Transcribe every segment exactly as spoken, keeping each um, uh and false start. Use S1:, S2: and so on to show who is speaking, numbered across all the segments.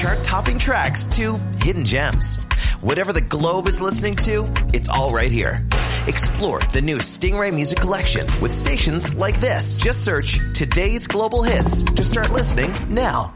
S1: chart-topping tracks to hidden gems. Whatever the globe is listening to, it's all right here. Explore the new Stingray Music Collection with stations like this. Just search Today's Global Hits to start listening now.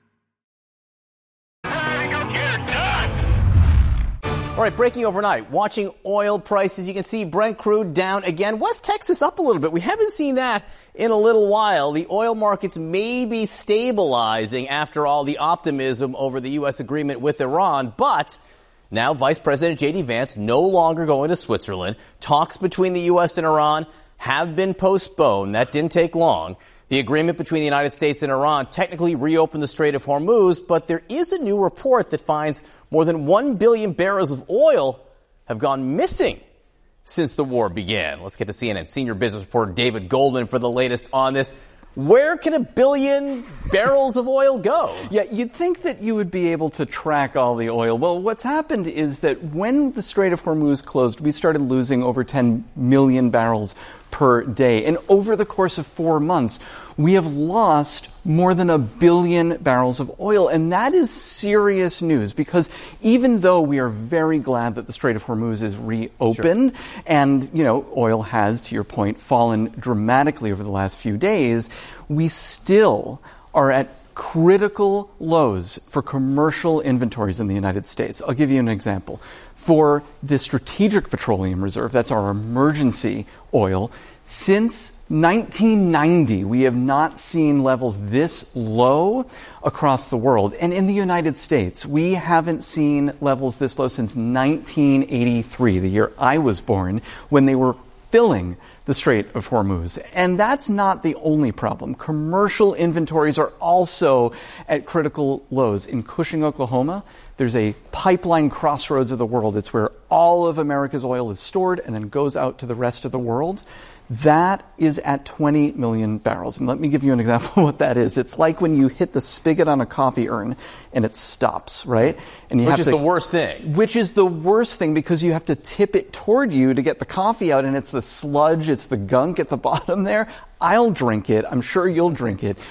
S2: All right, breaking overnight, watching oil prices. You can see Brent crude down again. West Texas up a little bit. We haven't seen that in a little while. The oil markets may be stabilizing after all the optimism over the U S agreement with Iran. But now Vice President J D Vance no longer going to Switzerland. Talks between the U S and Iran have been postponed. That didn't take long. The agreement between the United States and Iran technically reopened the Strait of Hormuz, but there is a new report that finds more than one billion barrels of oil have gone missing since the war began. Let's get to C N N senior business reporter David Goldman for the latest on this. Where can a billion barrels of oil go?
S3: Yeah, you'd think that you would be able to track all the oil. Well, what's happened is that when the Strait of Hormuz closed, we started losing over ten million barrels per day. And over the course of four months, we have lost more than a billion barrels of oil. And that is serious news because even though we are very glad that the Strait of Hormuz is reopened, sure. and, you know, oil has, to your point, fallen dramatically over the last few days, we still are at critical lows for commercial inventories in the United States. I'll give you an example. For the Strategic Petroleum Reserve, that's our emergency oil, since nineteen ninety, we have not seen levels this low across the world. And in the United States, we haven't seen levels this low since nineteen eighty-three, the year I was born, when they were filling the Strait of Hormuz. And that's not the only problem. Commercial inventories are also at critical lows. In Cushing, Oklahoma, there's a pipeline crossroads of the world. It's where all of America's oil is stored and then goes out to the rest of the world. That is at twenty million barrels. And let me give you an example of what that is. It's like when you hit the spigot on a coffee urn and it stops, right? And you
S2: which
S3: have
S2: is
S3: to,
S2: the worst thing.
S3: Which is the worst thing because you have to tip it toward you to get the coffee out, and it's the sludge, it's the gunk at the bottom there. I'll drink it. I'm sure you'll drink it.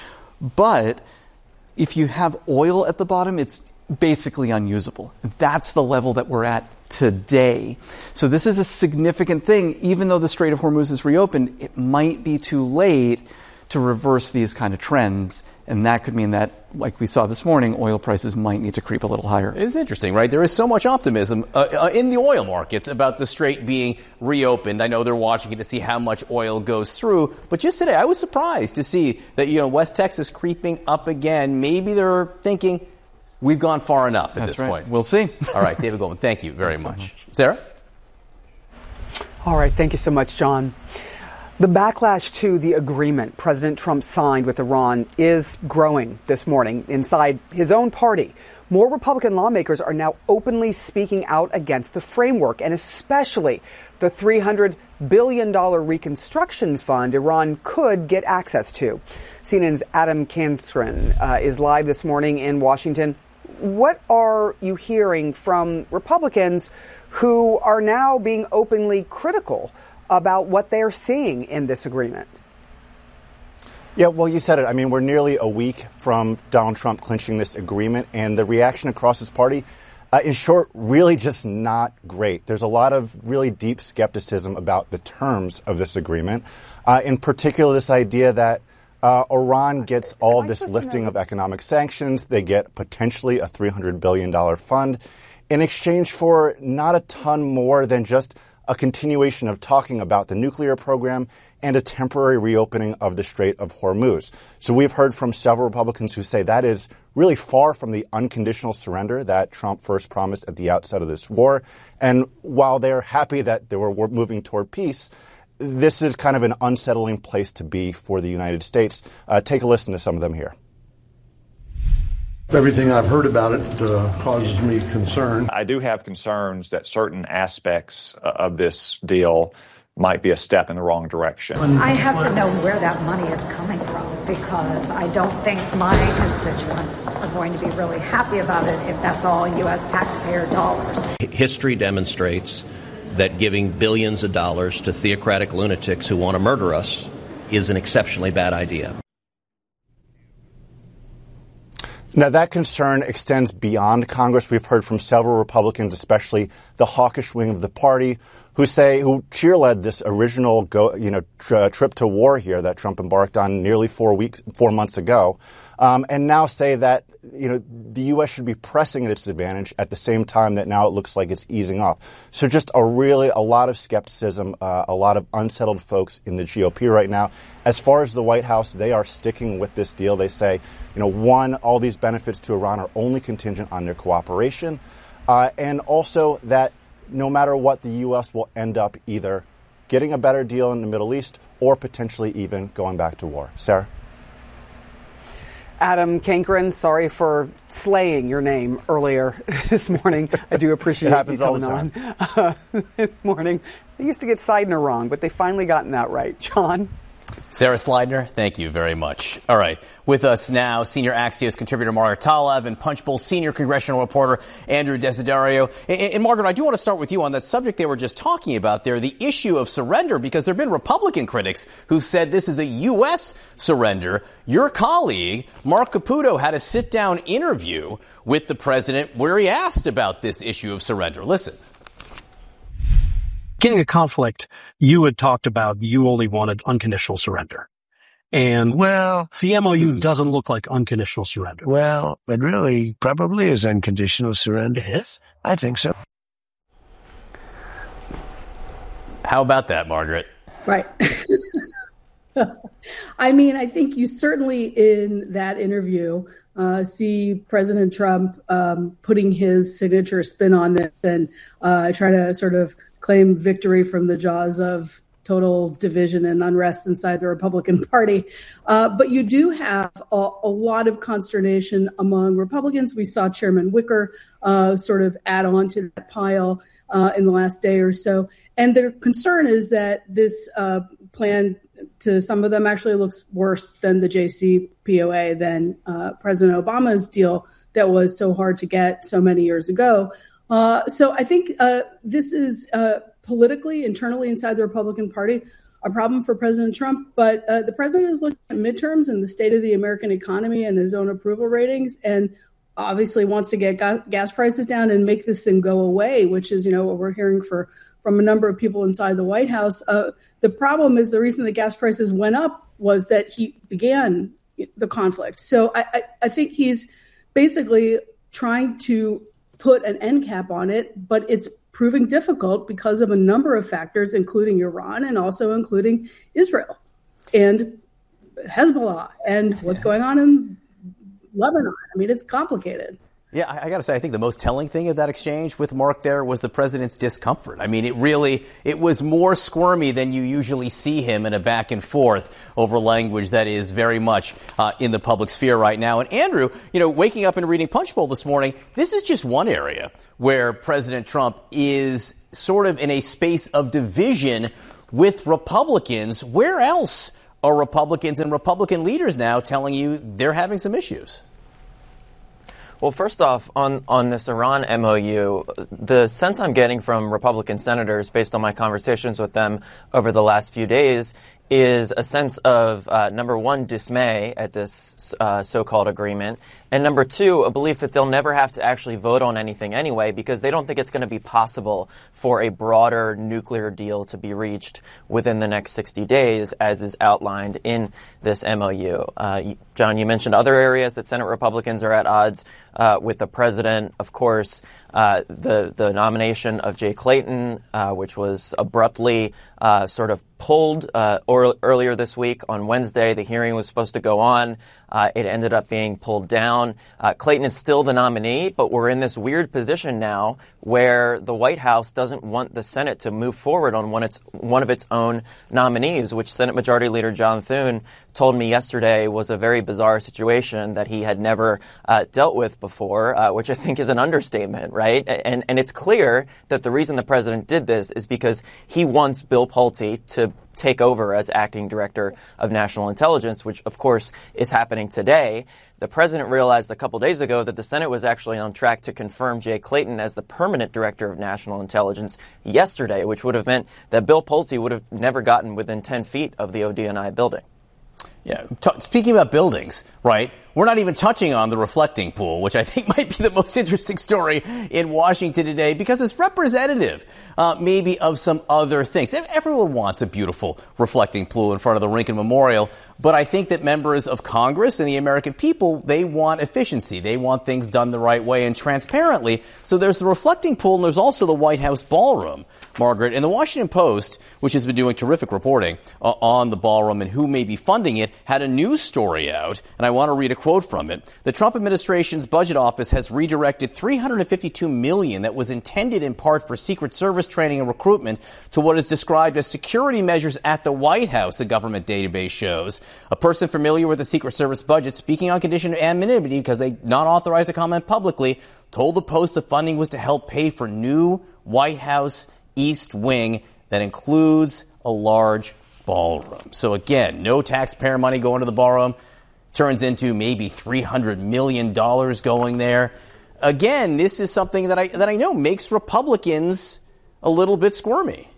S3: But if you have oil at the bottom, it's basically unusable. That's the level that we're at today. So this is a significant thing. Even though the Strait of Hormuz is reopened, it might be too late to reverse these kind of trends. And that could mean that, like we saw this morning, oil prices might need to creep a little higher.
S2: It is interesting, right? There is so much optimism uh, uh, in the oil markets about the Strait being reopened. I know they're watching it to see how much oil goes through. But just today, I was surprised to see that, you know, West Texas creeping up again. Maybe they're thinking, we've gone far enough at
S3: That's
S2: this
S3: right.
S2: point.
S3: We'll see.
S2: All right, David Goldman, thank you very much.
S3: So much.
S2: Sarah?
S4: All right, thank you so much, John. The backlash to the agreement President Trump signed with Iran is growing this morning inside his own party. More Republican lawmakers are now openly speaking out against the framework, and especially the three hundred billion dollars reconstruction fund Iran could get access to. C N N's Adam Kanstrin uh, is live this morning in Washington. What are you hearing from Republicans who are now being openly critical about what they're seeing in this agreement?
S5: Yeah, well, you said it. I mean, we're nearly a week from Donald Trump clinching this agreement, and the reaction across his party, uh, in short, really just not great. There's a lot of really deep skepticism about the terms of this agreement, uh, in particular this idea that uh, Iran gets all of this lifting of economic sanctions. They get potentially a three hundred billion dollars fund in exchange for not a ton more than just a continuation of talking about the nuclear program and a temporary reopening of the Strait of Hormuz. So we've heard from several Republicans who say that is really far from the unconditional surrender that Trump first promised at the outset of this war. And while they're happy that they were moving toward peace, this is kind of an unsettling place to be for the United States. Uh, take a listen to some of them here.
S6: Everything I've heard about it uh, causes me concern.
S7: I do have concerns that certain aspects of this deal might be a step in the wrong direction.
S8: I have to know where that money is coming from, because I don't think my constituents are going to be really happy about it if that's all U S taxpayer dollars.
S9: History demonstrates that giving billions of dollars to theocratic lunatics who want to murder us is an exceptionally bad idea.
S5: Now, that concern extends beyond Congress. We've heard from several Republicans, especially the hawkish wing of the party, who say, who cheerled this original go, you know, tri- trip to war here that Trump embarked on nearly four weeks, four months ago, um, and now say that, you know, the U S should be pressing at its advantage at the same time that now it looks like it's easing off. So just a really, a lot of skepticism, uh, a lot of unsettled folks in the G O P right now. As far as the White House, they are sticking with this deal. They say, you know, one, all these benefits to Iran are only contingent on their cooperation, uh, and also that no matter what, the U S will end up either getting a better deal in the Middle East or potentially even going back to war. Sarah?
S4: Adam Cankren, sorry for slaying your name earlier this morning. I do appreciate
S5: it happens
S4: you
S5: all
S4: coming
S5: the time.
S4: on uh, this morning. They used to get Seidner wrong, but they finally gotten that right. John?
S2: Sarah Slidner, thank you very much. All right. With us now, senior Axios contributor Margaret Talev and Punchbowl senior congressional reporter Andrew Desiderio. And, and Margaret, I do want to start with you on that subject they were just talking about there, the issue of surrender, because there have been Republican critics who said this is a U S surrender. Your colleague, Mark Caputo, had a sit-down interview with the president where he asked about this issue of surrender. Listen.
S10: Beginning of conflict, you had talked about you only wanted unconditional surrender. And
S11: well,
S10: the M O U doesn't look like unconditional surrender.
S11: Well, it really probably is unconditional surrender.
S10: It is?
S11: I think so.
S2: How about that, Margaret?
S12: Right. I mean, I think you certainly in that interview uh, see President Trump um, putting his signature spin on this and uh, try to sort of claim victory from the jaws of total division and unrest inside the Republican Party. Uh, but you do have a, a lot of consternation among Republicans. We saw Chairman Wicker uh, sort of add on to that pile uh, in the last day or so. And their concern is that this uh, plan to some of them actually looks worse than the J C P O A, than uh, President Obama's deal that was so hard to get so many years ago. Uh, so I think uh, this is uh, politically, internally inside the Republican Party, a problem for President Trump. But uh, the president is looking at midterms and the state of the American economy and his own approval ratings, and obviously wants to get ga- gas prices down and make this thing go away, which is, you know, what we're hearing for from a number of people inside the White House. Uh, the problem is the reason the gas prices went up was that he began the conflict. So I, I, I think he's basically trying to put an end cap on it, but it's proving difficult because of a number of factors, including Iran and also including Israel and Hezbollah and what's going on in Lebanon. I mean, it's complicated.
S2: Yeah, I, I got to say, I think the most telling thing of that exchange with Mark there was the president's discomfort. I mean, it really, it was more squirmy than you usually see him in a back and forth over language that is very much uh, in the public sphere right now. And Andrew, you know, waking up and reading Punchbowl this morning, this is just one area where President Trump is sort of in a space of division with Republicans. Where else are Republicans and Republican leaders now telling you they're having some issues?
S13: Well, first off, on, on this Iran M O U, the sense I'm getting from Republican senators, based on my conversations with them over the last few days, is a sense of, uh, number one, dismay at this uh, so-called agreement, and number two, a belief that they'll never have to actually vote on anything anyway, because they don't think it's going to be possible for a broader nuclear deal to be reached within the next sixty days, as is outlined in this M O U. Uh, John, you mentioned other areas that Senate Republicans are at odds uh, with the president. Of course, uh, the the nomination of Jay Clayton, uh, which was abruptly uh, sort of pulled uh, or, earlier this week on Wednesday. The hearing was supposed to go on. Uh, it ended up being pulled down. Uh, Clayton is still the nominee, but we're in this weird position now where the White House doesn't want the Senate to move forward on one, its, one of its own nominees, which Senate Majority Leader John Thune told me yesterday was a very bizarre situation that he had never uh, dealt with before, uh, which I think is an understatement, right? And, and it's clear that the reason the president did this is because he wants Bill Pulte to take over as acting director of national intelligence, which, of course, is happening today. The president realized a couple days ago that the Senate was actually on track to confirm Jay Clayton as the permanent director of national intelligence yesterday, which would have meant that Bill Pulte would have never gotten within ten feet of the O D N I building.
S2: Yeah. T- speaking about buildings, right? We're not even touching on the reflecting pool, which I think might be the most interesting story in Washington today because it's representative, uh, maybe of some other things. Everyone wants a beautiful reflecting pool in front of the Lincoln Memorial, but I think that members of Congress and the American people, they want efficiency. They want things done the right way and transparently. So there's the reflecting pool and there's also the White House ballroom, Margaret. And the Washington Post, which has been doing terrific reporting uh, on the ballroom and who may be funding it, had a news story out, and I want to read a quote from it. The Trump administration's budget office has redirected three hundred fifty-two million dollars that was intended in part for Secret Service training and recruitment to what is described as security measures at the White House, the government database shows. A person familiar with the Secret Service budget, speaking on condition of anonymity because they not authorized to comment publicly, told the Post the funding was to help pay for new White House East Wing that includes a large ballroom. So again, no taxpayer money going to the ballroom. Turns into maybe three hundred million dollars going there. Again, this is something that I that I know makes Republicans a little bit squirmy.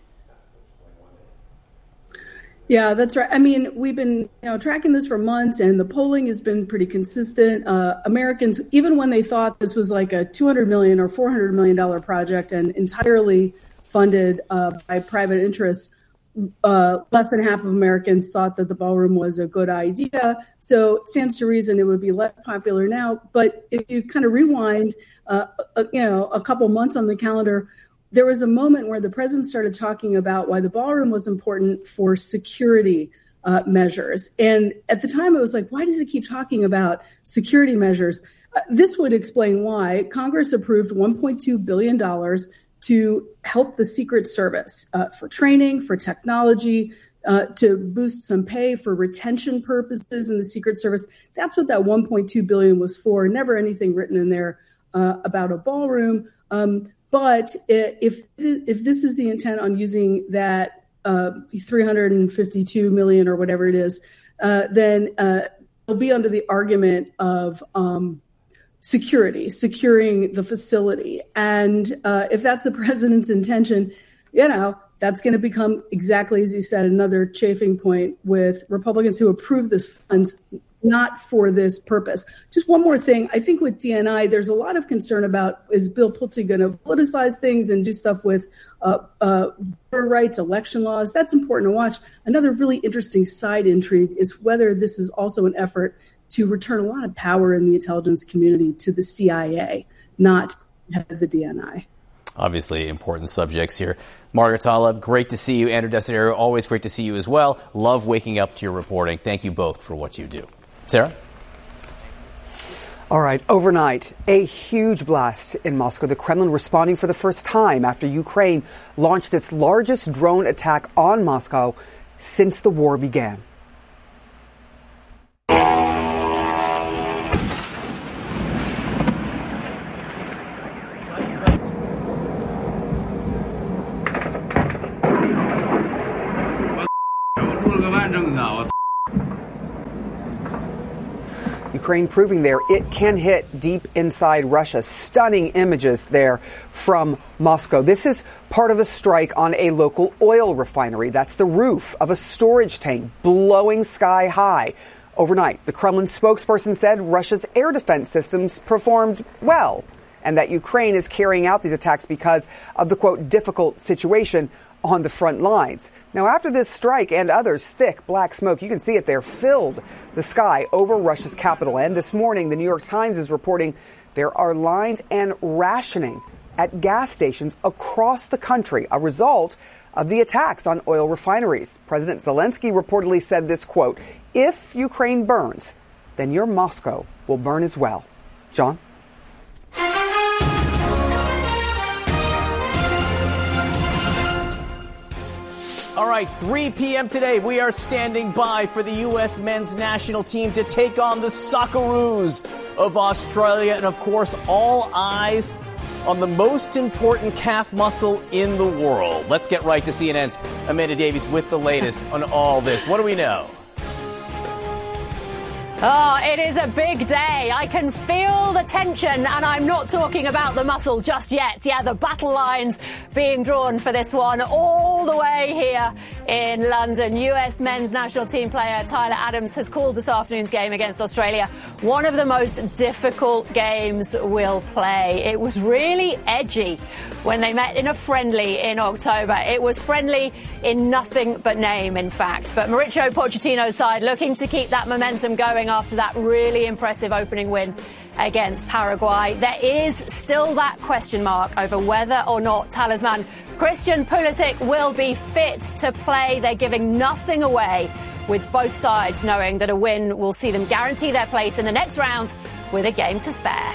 S12: Yeah, that's right. I mean, we've been you know tracking this for months, and the polling has been pretty consistent. Uh, Americans, even when they thought this was like a two hundred million dollars or four hundred million dollars project and entirely funded uh, by private interests, uh, less than half of Americans thought that the ballroom was a good idea. So it stands to reason it would be less popular now. But if you kind of rewind, uh, uh, you know, a couple months on the calendar, there was a moment where the president started talking about why the ballroom was important for security uh, measures. And at the time, it was like, why does he keep talking about security measures? Uh, this would explain why Congress approved one point two billion dollars to help the Secret Service uh, for training, for technology, uh, to boost some pay for retention purposes in the Secret Service. That's what that one point two billion dollars was for. Never anything written in there uh, about a ballroom. Um, but if if this is the intent on using that uh, three hundred fifty-two million dollars or whatever it is, uh, then uh, it'll be under the argument of um, security, securing the facility. And uh, if that's the president's intention, you know, that's going to become, exactly as you said, another chafing point with Republicans who approve this fund not for this purpose. Just one more thing. I think with D N I, there's a lot of concern about, is Bill Pulte going to politicize things and do stuff with uh, uh, voter rights, election laws? That's important to watch. Another really interesting side intrigue is whether this is also an effort to return a lot of power in the intelligence community to the C I A, not the D N I.
S2: Obviously important subjects here. Margaret Tlaib, great to see you. Andrew Desiderio, always great to see you as well. Love waking up to your reporting. Thank you both for what you do. Sarah?
S4: All right. Overnight, a huge blast in Moscow. The Kremlin responding for the first time after Ukraine launched its largest drone attack on Moscow since the war began. Ukraine proving there it can hit deep inside Russia. Stunning images there from Moscow. This is part of a strike on a local oil refinery. That's the roof of a storage tank blowing sky high. Overnight, the Kremlin spokesperson said Russia's air defense systems performed well and that Ukraine is carrying out these attacks because of the, quote, difficult situation on the front lines. Now, after this strike and others, thick black smoke, you can see it there, filled the sky over Russia's capital. And this morning, the New York Times is reporting there are lines and rationing at gas stations across the country, a result of the attacks on oil refineries. President Zelensky reportedly said this, quote, if Ukraine burns, then your Moscow will burn as well. John?
S2: All right, three p.m. today, we are standing by for the U S men's national team to take on the Socceroos of Australia. And, of course, all eyes on the most important calf muscle in the world. Let's get right to C N N's Amanda Davies with the latest on all this. What do we know?
S14: Oh, it is a big day. I can feel the tension, and I'm not talking about the muscle just yet. Yeah, the battle lines being drawn for this one all the way here in London. U S men's national team player Tyler Adams has called this afternoon's game against Australia one of the most difficult games we'll play. It was really edgy when they met in a friendly in October. It was friendly in nothing but name, in fact. But Mauricio Pochettino's side looking to keep that momentum going after that really impressive opening win against Paraguay. There is still that question mark over whether or not talisman Christian Pulisic will be fit to play. They're giving nothing away, with both sides knowing that a win will see them guarantee their place in the next round with a game to spare.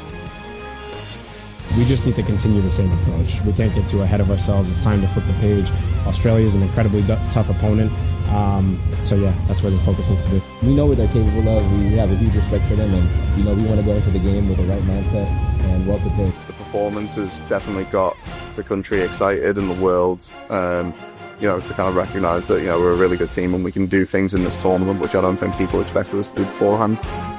S15: We just need to continue the same approach. We can't get too ahead of ourselves. It's time to flip the page. Australia is an incredibly d- tough opponent. Um, so, yeah, that's where the focus needs to be.
S16: We know what they're capable of. We have a huge respect for them. And, you know, we want to go into the game with the right mindset and well prepared.
S17: The performance has definitely got the country excited and the world, um, you know, to kind of recognise that, you know, we're a really good team and we can do things in this tournament, which I don't think people expected us to do beforehand.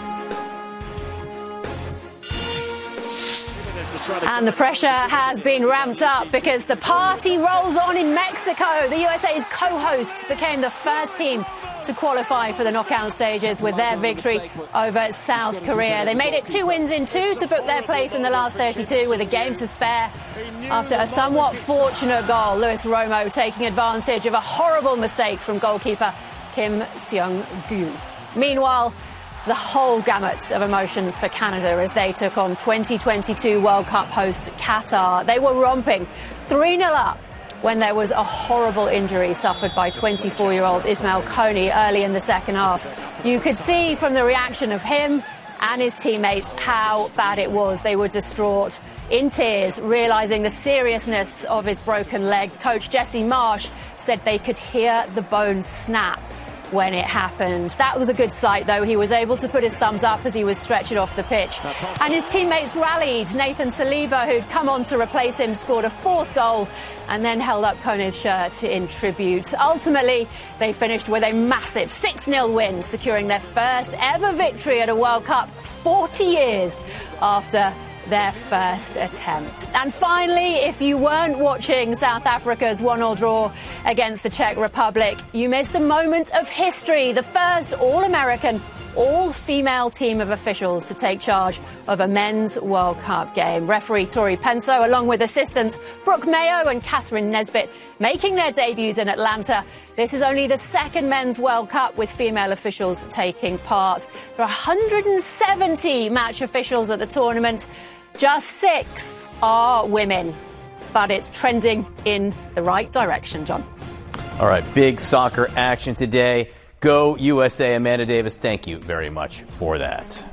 S14: And the pressure has been ramped up because the party rolls on in Mexico. The U S A's co-hosts became the first team to qualify for the knockout stages with their victory over South Korea. They made it two wins in two to book their place in the last thirty-two with a game to spare after a somewhat fortunate goal. Luis Romo taking advantage of a horrible mistake from goalkeeper Kim Seung-gu. Meanwhile, the whole gamut of emotions for Canada as they took on twenty twenty-two World Cup hosts Qatar. They were romping three nil up when there was a horrible injury suffered by twenty-four-year-old Ismail Kone early in the second half. You could see from the reaction of him and his teammates how bad it was. They were distraught, in tears, realising the seriousness of his broken leg. Coach Jesse Marsh said they could hear the bone snap when it happened. That was a good sight, though. He was able to put his thumbs up as he was stretchered off the pitch. And his teammates rallied. Nathan Saliba, who'd come on to replace him, scored a fourth goal and then held up Kone's shirt in tribute. Ultimately, they finished with a massive six nil win, securing their first ever victory at a World Cup forty years after their first attempt. And finally, if you weren't watching South Africa's one all draw against the Czech Republic, you missed a moment of history. The first all-American, all-female team of officials to take charge of a men's World Cup game. Referee Tori Penso, along with assistants Brooke Mayo and Catherine Nesbitt, making their debuts in Atlanta. This is only the second men's World Cup with female officials taking part. There are one hundred seventy match officials at the tournament. Just six are women, but it's trending in the right direction, John.
S2: All right, big soccer action today. Go U S A. Amanda Davis, thank you very much for that.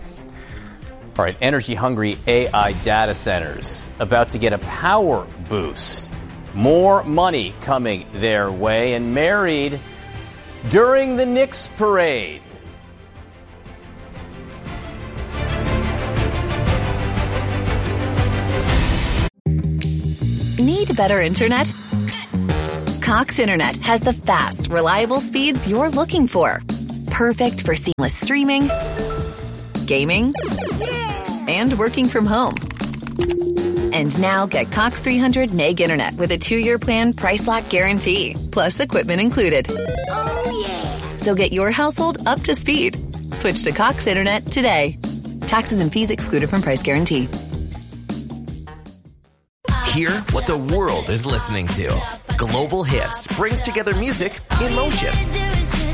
S2: All right, energy-hungry A I data centers about to get a power boost. More money coming their way, and married during the Knicks parade.
S18: Need better internet? Cox Internet has the fast, reliable speeds you're looking for. Perfect for seamless streaming, gaming, and working from home. And now get Cox three hundred meg internet with a two-year plan price lock guarantee, plus equipment included. Oh, yeah. So get your household up to speed. Switch to Cox Internet today. Taxes and fees excluded from price guarantee.
S1: Hear what the world is listening to. Global Hits brings together music in motion.